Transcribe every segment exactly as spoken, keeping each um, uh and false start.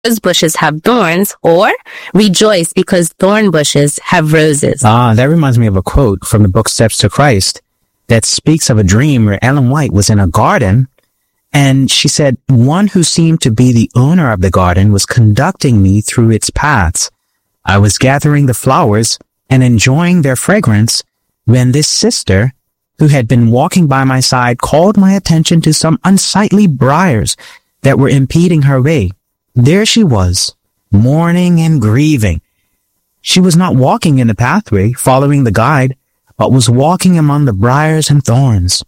rose bushes have thorns, or rejoice because thorn bushes have roses. Ah, that reminds me of a quote from the book Steps to Christ that speaks of a dream where Ellen White was in a garden, and she said, one who seemed to be the owner of the garden was conducting me through its paths. I was gathering the flowers and enjoying their fragrance when this sister, who had been walking by my side, called my attention to some unsightly briars that were impeding her way. There she was, mourning and grieving. She was not walking in the pathway, following the guide, but was walking among the briars and thorns.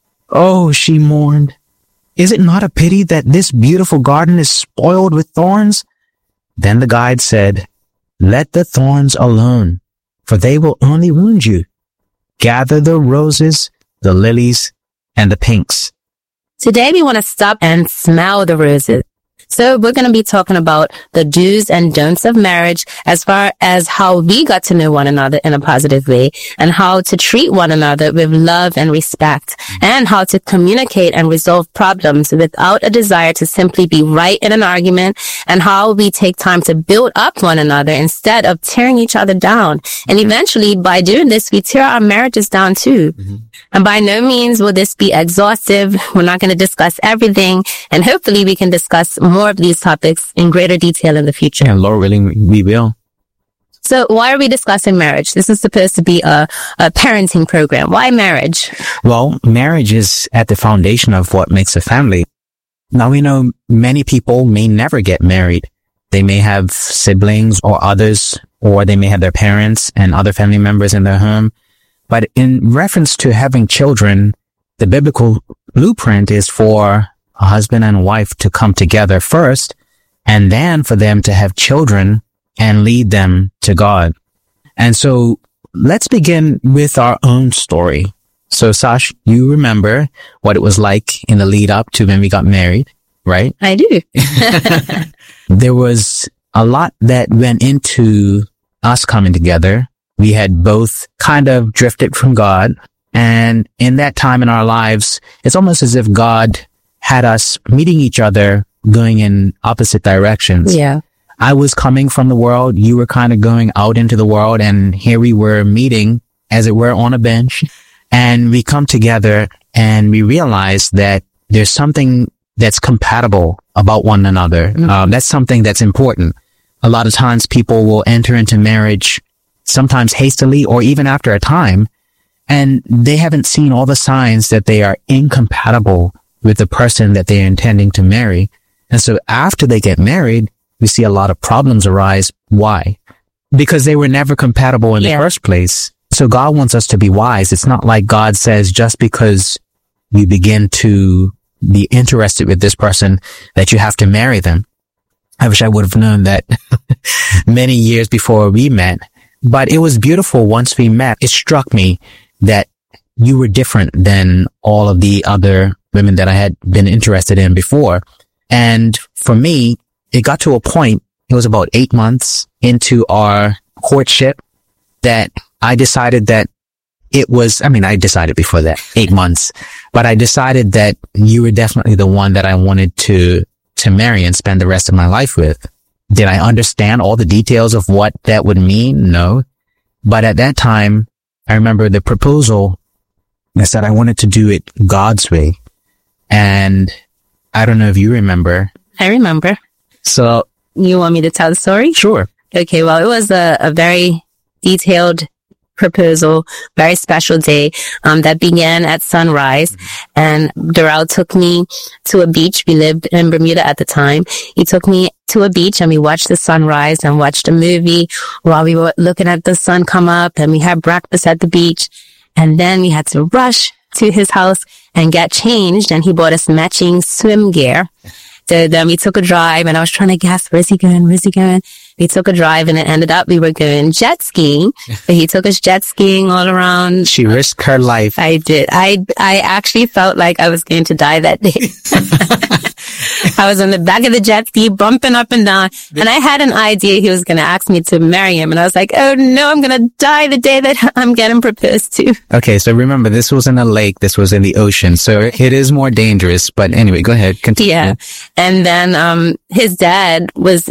Oh, she mourned. Is it not a pity that this beautiful garden is spoiled with thorns? Then the guide said, let the thorns alone, for they will only wound you. Gather the roses, the lilies, and the pinks. Today we want to stop and smell the roses. So we're going to be talking about the do's and don'ts of marriage, as far as how we got to know one another in a positive way, and how to treat one another with love and respect, and how to communicate and resolve problems without a desire to simply be right in an argument, and how we take time to build up one another instead of tearing each other down. And eventually, by doing this, we tear our marriages down too. Mm-hmm. And by no means will this be exhaustive. We're not going to discuss everything, and hopefully we can discuss more of these topics in greater detail in the future. And Lord willing, we will. So why are we discussing marriage? This is supposed to be a, a parenting program. Why marriage? Well, marriage is at the foundation of what makes a family. Now, we know many people may never get married. They may have siblings or others, or they may have their parents and other family members in their home. But in reference to having children, the biblical blueprint is for a husband and a wife to come together first, and then for them to have children and lead them to God. And so let's begin with our own story. So Sash, you remember what it was like in the lead up to when we got married, right? I do. There was a lot that went into us coming together. We had both kind of drifted from God. And in that time in our lives, it's almost as if God had us meeting each other going in opposite directions. Yeah. I was coming from the world. You were kind of going out into the world. And here we were meeting, as it were, on a bench. And we come together and we realize that there's something that's compatible about one another. Mm-hmm. Um, that's something that's important. A lot of times people will enter into marriage sometimes hastily or even after a time, and they haven't seen all the signs that they are incompatible with the person that they're intending to marry. And so after they get married, we see a lot of problems arise. Why? Because they were never compatible in yeah. the first place. So God wants us to be wise. It's not like God says just because you begin to be interested with this person that you have to marry them. I wish I would have known that many years before we met. But it was beautiful once we met. It struck me that you were different than all of the other women that I had been interested in before. And for me, it got to a point, it was about eight months into our courtship, that I decided that it was, I mean, I decided before that, eight months, but I decided that you were definitely the one that I wanted to, to marry and spend the rest of my life with. Did I understand all the details of what that would mean? No. But at that time, I remember the proposal, I said I wanted to do it God's way. And I don't know if you remember. I remember. So. You want me to tell the story? Sure. Okay. Well, it was a, a very detailed proposal, very special day, um, that began at sunrise. Mm-hmm. And Doral took me to a beach. We lived in Bermuda at the time. He took me to a beach and we watched the sunrise and watched a movie while we were looking at the sun come up, and we had breakfast at the beach. And then we had to rush to his house and get changed, and he bought us matching swim gear. So then we took a drive, and I was trying to guess, where's he going? Where's he going? We took a drive, and it ended up we were going jet skiing. But he took us jet skiing all around. She risked her life. I did. I I actually felt like I was going to die that day. I was on the back of the jet ski, bumping up and down, and I had an idea he was going to ask me to marry him, and I was like, oh no, I'm going to die the day that I'm getting proposed to. Okay, so remember, this was in a lake, this was in the ocean, so it is more dangerous, but anyway, go ahead, continue. Yeah, and then um his dad was